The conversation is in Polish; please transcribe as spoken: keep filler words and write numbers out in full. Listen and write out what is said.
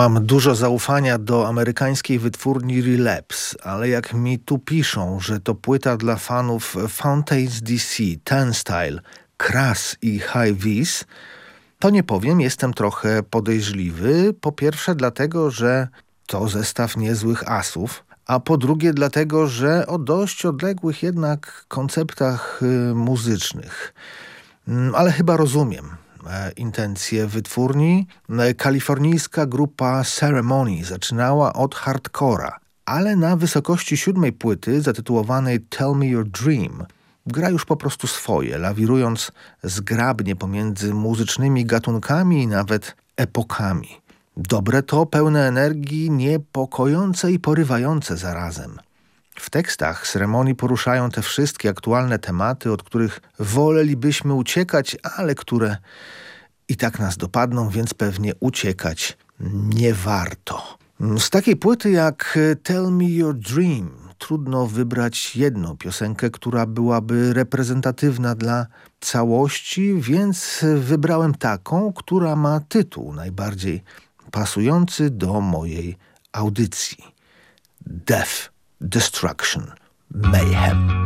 Mam dużo zaufania do amerykańskiej wytwórni Relapse, ale jak mi tu piszą, że to płyta dla fanów Fountains D C, Turnstile, Crass i Hi-Vis, to nie powiem, jestem trochę podejrzliwy. Po pierwsze dlatego, że to zestaw niezłych asów, a po drugie dlatego, że o dość odległych jednak konceptach y, muzycznych. Mm, ale chyba rozumiem e, intencje wytwórni. E, kalifornijska grupa Ceremony zaczynała od hardcora, ale na wysokości siódmej płyty zatytułowanej Tell Me Your Dream gra już po prostu swoje, lawirując zgrabnie pomiędzy muzycznymi gatunkami i nawet epokami. Dobre to, pełne energii, niepokojące i porywające zarazem. W tekstach Ceremonii poruszają te wszystkie aktualne tematy, od których wolelibyśmy uciekać, ale które i tak nas dopadną, więc pewnie uciekać nie warto. Z takiej płyty jak Tell Me Your Dream trudno wybrać jedną piosenkę, która byłaby reprezentatywna dla całości, więc wybrałem taką, która ma tytuł najbardziej pasujący do mojej audycji. Death, Destruction, Mayhem.